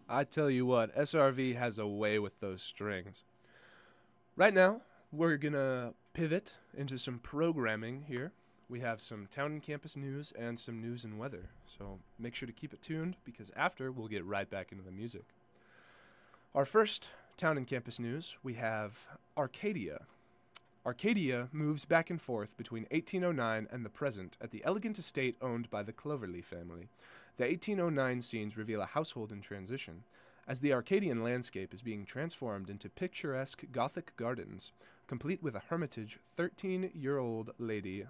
I tell you what, SRV has a way with those strings. Right now, we're gonna pivot into some programming here. We have some town and campus news and some news and weather. So make sure to keep it tuned because after we'll get right back into the music. Our first town and campus news, we have Arcadia. Arcadia moves back and forth between 1809 and the present at the elegant estate owned by the Cloverleaf family. The 1809 scenes reveal a household in transition, as the Arcadian landscape is being transformed into picturesque Gothic gardens, complete with a hermitage 13-year-old lady,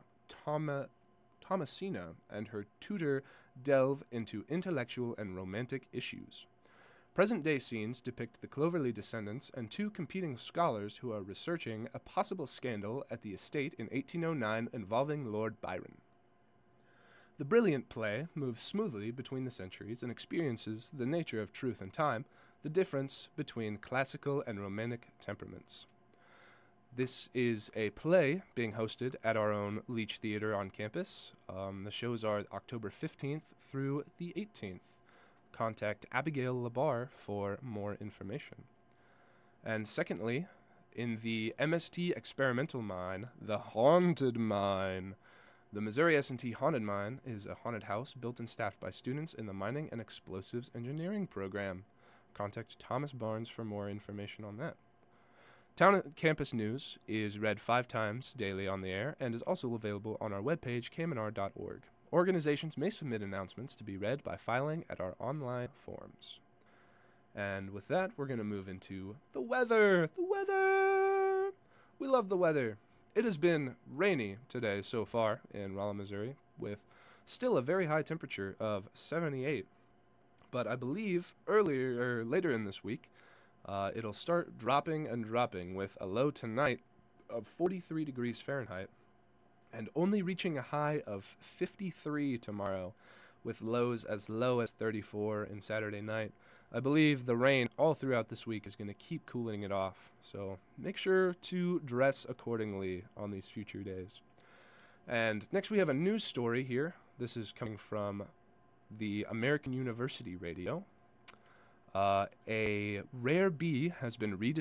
Thomasina, and her tutor delve into intellectual and romantic issues. Present day scenes depict the Cloverleigh descendants and two competing scholars who are researching a possible scandal at the estate in 1809 involving Lord Byron. The brilliant play moves smoothly between the centuries and experiences the nature of truth and time, the difference between classical and romantic temperaments. This is a play being hosted at our own Leach Theater on campus. The shows are October 15th through the 18th. Contact Abigail Labar for more information. And secondly, in the MST experimental mine, the Haunted Mine. The Missouri S&T Haunted Mine is a haunted house built and staffed by students in the Mining and Explosives Engineering program. Contact Thomas Barnes for more information on that. Town Campus News is read 5 times daily on the air and is also available on our webpage, kmnr.org. Organizations may submit announcements to be read by filing at our online forms. And with that, we're going to move into the weather. The weather! We love the weather. It has been rainy today so far in Rolla, Missouri, with still a very high temperature of 78. But I believe later in this week, it'll start dropping and dropping with a low tonight of 43 degrees Fahrenheit and only reaching a high of 53 tomorrow, with lows as low as 34 in Saturday night. I believe the rain all throughout this week is going to keep cooling it off, so make sure to dress accordingly on these future days. And next we have a news story here. This is coming from the American University Radio. A rare bee has been redistributed